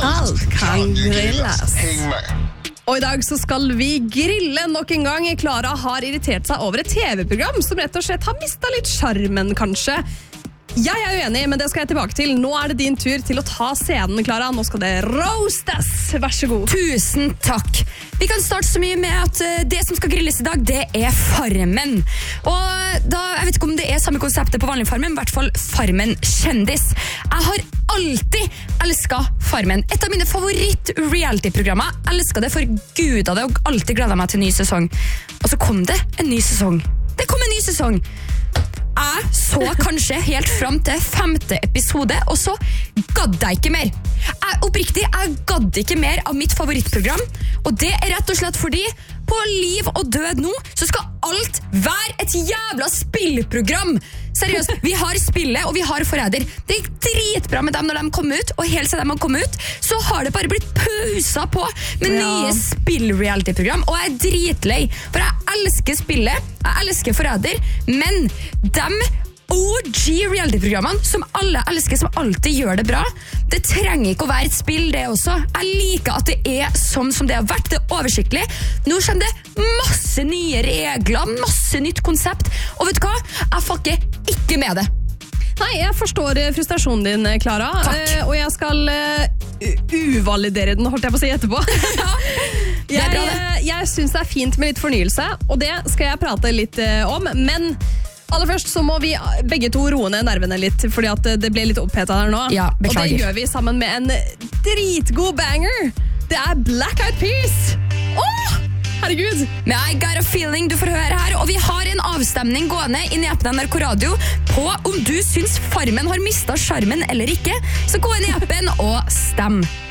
Alt kan grilles. Og I dag så skal vi grille nok en gang. Klara har irritert seg over et TV-program som rett og slett har mistet litt charmen, kanskje. Jeg uenig, men det skal jeg tilbake til. Nå det din tur til å ta scenen, Klara. Nå skal det roastes. Vær så god. Tusen takk. Vi kan starte så mye med at det som skal grilles I dag, det Farmen. Og da, jeg vet ikke om det samme konseptet på vanlig Farmen, I hvert fall Farmen kjendis. Jeg har alltid elsket Farmen. Et av mine favoritt-reality-programmer. Jeg elsket det for Gud av det, og alltid gledet meg til ny sesong. Og så kom det en ny sesong. Det kom en ny sesong. Jeg så kanskje helt frem til 5. episode, og så gadd jeg ikke mer. Jeg gadd ikke mer av mitt favorittprogram, og det rett og slett fordi på liv og død nå, så skal alt være et jævla spillprogram. Seriøst, vi har spillet, og vi har Forræder. Det gikk dritbra med dem når de kom ut, og helt siden de kom ut, så har det bare blitt pausa på med nye spill-reality-program, og jeg dritlei, for jeg elsker spillet, jeg elsker Forræder, men de OG reality-programmene som alle elsker, som alltid gjør det bra, det trenger ikke å være et spill det også. Jeg liker at det sånn som det har vært, det oversiktlig. Nå kommer det masse nye regler, masse nytt konsept, og vet du hva? Jeg fucker ikke med det. Nei, jeg forstår frustrasjonen din, Klara. Og jeg skal uvalidere den, holdt jeg på å si etterpå. Det bra det. Jeg synes det fint med litt fornyelse, og det skal jeg prate litt om, men aller først så må vi begge to roe ned nervene litt, fordi at det ble litt opphetet her nå. Ja, beklager. Og det gjør vi sammen med en dritgod banger. Det Black Eyed Peas. Herregud. Men I got a feeling du får høre her, og vi har en avstemning gående inn I appen NRK Radio på om du syns Farmen har mistet charmen eller ikke. Så gå inn I appen og stem.